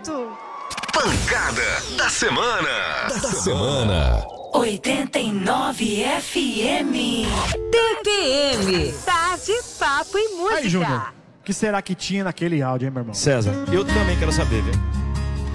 certo. Pancada da semana. Da semana. 89 FM. TPM. Tarde, papo e música. Aí, Júnior, o que será que tinha naquele áudio, hein, meu irmão? César, eu também quero saber, viu?